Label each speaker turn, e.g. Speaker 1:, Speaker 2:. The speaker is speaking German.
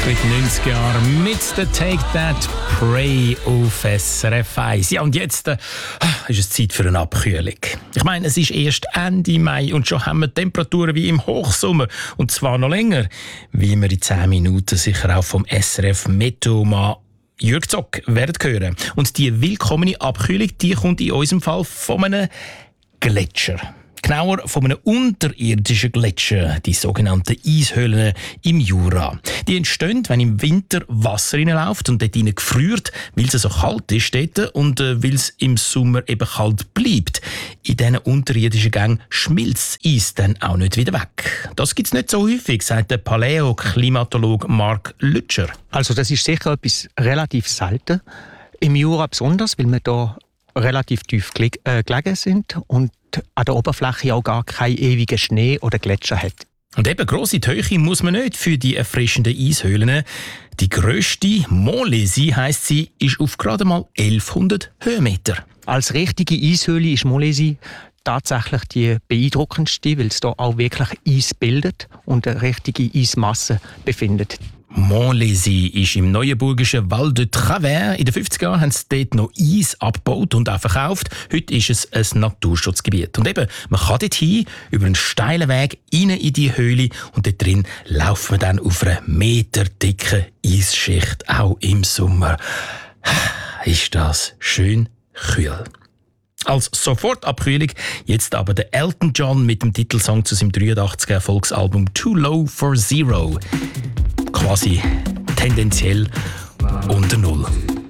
Speaker 1: mit 90 Jahren mit der Take That Pray auf SRF 1. Ja, und jetzt ist es Zeit für eine Abkühlung. Ich meine, es ist erst Ende Mai und schon haben wir Temperaturen wie im Hochsommer. Und zwar noch länger, wie wir in 10 Minuten sicher auch vom SRF Meteomann Jürg Zock werden hören. Und die willkommene Abkühlung, die kommt in unserem Fall von einem Gletscher. Genauer von einem unterirdischen Gletscher, die sogenannten Eishöhlen im Jura. Die entstehen, wenn im Winter Wasser reinläuft und dort rein gefriert, weil es so kalt ist dort und weil es im Sommer eben kalt bleibt. In diesen unterirdischen Gängen schmilzt das Eis dann auch nicht wieder weg. Das gibt es nicht so häufig, sagt der Paläoklimatologe Mark Lütscher.
Speaker 2: Also das ist sicher etwas relativ selten. Im Jura besonders, weil wir hier relativ tief gelegen sind und an der Oberfläche auch gar keinen ewigen Schnee oder Gletscher hat.
Speaker 1: Und eben grosse Höhe muss man nicht für die erfrischenden Eishöhlen. Die grösste, Montlhéry heisst sie, ist auf gerade mal 1100 Höhenmeter.
Speaker 2: Als richtige Eishöhle ist Montlhéry tatsächlich die beeindruckendste, weil es hier auch wirklich Eis bildet und eine richtige Eismasse befindet.
Speaker 1: Montlhéry ist im neuenburgischen Val de Travers. In den 50er Jahren haben sie dort noch Eis abgebaut und auch verkauft. Heute ist es ein Naturschutzgebiet. Und eben, man kann dort hin, über einen steilen Weg, rein in die Höhle und dort drin laufen wir dann auf einer meterdicken Eisschicht, auch im Sommer. Ist das schön kühl. Als Sofortabkühlung jetzt aber der Elton John mit dem Titelsong zu seinem 83er Erfolgsalbum Too Low for Zero. Quasi tendenziell unter Null.